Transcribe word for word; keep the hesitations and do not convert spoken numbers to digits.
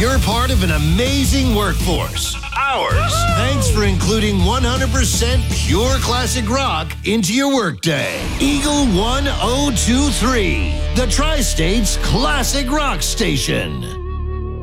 You're part of an amazing workforce. Ours. Thanks for including one hundred percent pure classic rock into your workday. Eagle one oh two three, the Tri-State's classic rock station.